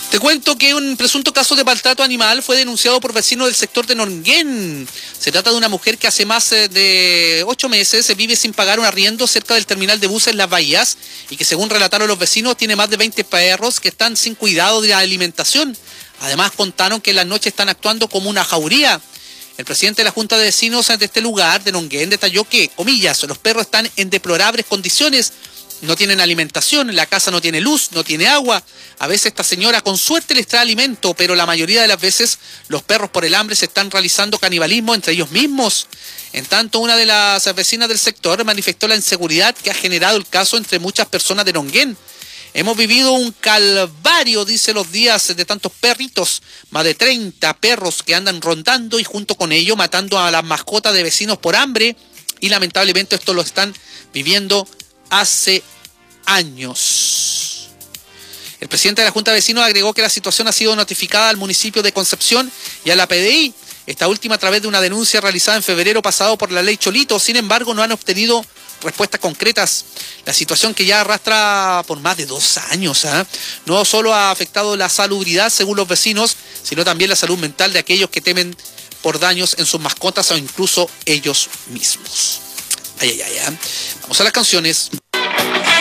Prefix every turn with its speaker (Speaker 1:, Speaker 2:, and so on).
Speaker 1: Te cuento que un presunto caso de maltrato animal fue denunciado por vecinos del sector de Nonguén. Se trata de una mujer que hace más de 8 meses vive sin pagar un arriendo cerca del terminal de buses Las Bahías y que, según relataron los vecinos, tiene más de 20 perros que están sin cuidado de la alimentación. Además, contaron que en las noches están actuando como una jauría. El presidente de la Junta de Vecinos de este lugar, de Nonguén, detalló que, comillas, los perros están en deplorables condiciones. No tienen alimentación, la casa no tiene luz, no tiene agua. A veces esta señora con suerte les trae alimento, pero la mayoría de las veces los perros por el hambre se están realizando canibalismo entre ellos mismos. En tanto, una de las vecinas del sector manifestó la inseguridad que ha generado el caso entre muchas personas de Nonguén. Hemos vivido un calvario, dice, los días de tantos perritos, más de 30 perros que andan rondando y junto con ello matando a las mascotas de vecinos por hambre, y lamentablemente esto lo están viviendo hace años. El presidente de la Junta de Vecinos agregó que la situación ha sido notificada al municipio de Concepción y a la PDI, esta última a través de una denuncia realizada en febrero pasado por la ley Cholito. Sin embargo, no han obtenido respuestas concretas. La situación, que ya arrastra por más de 2 años, no solo ha afectado la salubridad, según los vecinos, sino también la salud mental de aquellos que temen por daños en sus mascotas o incluso ellos mismos. Ay. Vamos a las canciones.